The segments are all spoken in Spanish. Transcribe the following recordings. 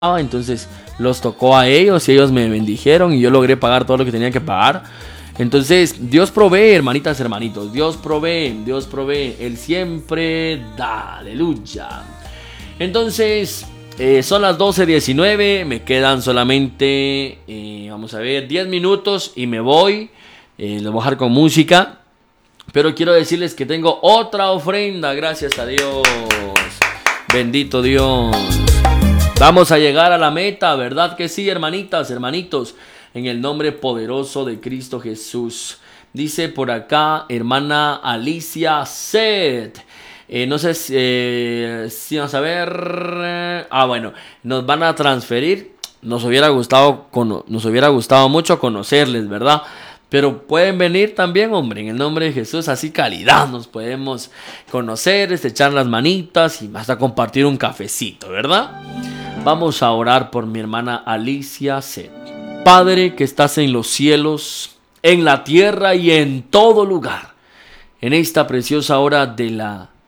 Entonces los tocó a ellos y ellos me bendijeron y yo logré pagar todo lo que tenía que pagar. Entonces Dios provee, hermanitas, hermanitos. Dios provee. Él siempre da. Aleluya. Entonces son las 12:19. Me quedan solamente, vamos a ver, 10 minutos y me voy. Los voy a dejar con música. Pero quiero decirles que tengo otra ofrenda. Gracias a Dios. Bendito Dios. Vamos a llegar a la meta, ¿verdad que sí, hermanitas, hermanitos? En el nombre poderoso de Cristo Jesús. Dice por acá, hermana Alicia Set. No sé si vamos a ver. Bueno, nos van a transferir. Nos hubiera gustado mucho conocerles, ¿verdad? Pero pueden venir también, hombre, en el nombre de Jesús. Así calidad nos podemos conocer, echar las manitas y hasta compartir un cafecito, ¿verdad? Vamos a orar por mi hermana Alicia Set. Padre que estás en los cielos, en la tierra y en todo lugar. En esta preciosa hora del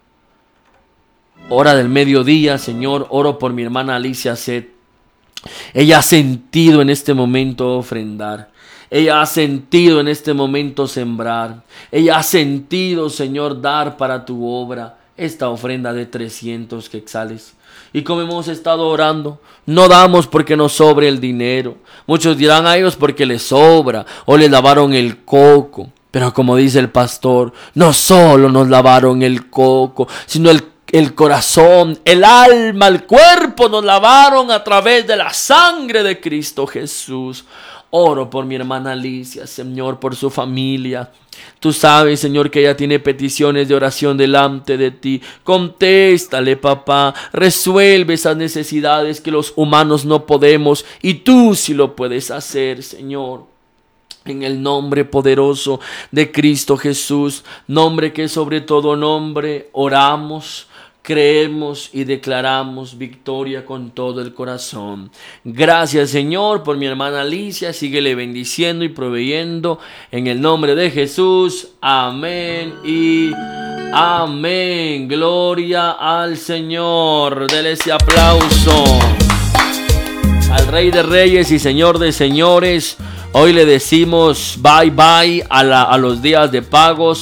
mediodía, Señor, oro por mi hermana Alicia Set. Ella ha sentido en este momento ofrendar. Ella ha sentido en este momento sembrar. Ella ha sentido, Señor, dar para tu obra esta ofrenda de 300 quetzales. Y como hemos estado orando, no damos porque nos sobre el dinero. Muchos dirán a ellos porque les sobra o les lavaron el coco. Pero como dice el pastor, no solo nos lavaron el coco, sino el corazón, el alma, el cuerpo nos lavaron a través de la sangre de Cristo Jesús. Oro por mi hermana Alicia, Señor, por su familia. Tú sabes, Señor, que ella tiene peticiones de oración delante de ti. Contéstale, papá. Resuelve esas necesidades que los humanos no podemos y tú sí lo puedes hacer, Señor. En el nombre poderoso de Cristo Jesús, nombre que es sobre todo nombre, oramos. Creemos y declaramos victoria con todo el corazón. Gracias, Señor, por mi hermana Alicia. Síguele bendiciendo y proveyendo en el nombre de Jesús. Amén y amén. Gloria al Señor. Dele ese aplauso al Rey de Reyes y Señor de Señores. Hoy le decimos bye bye a los días de pagos.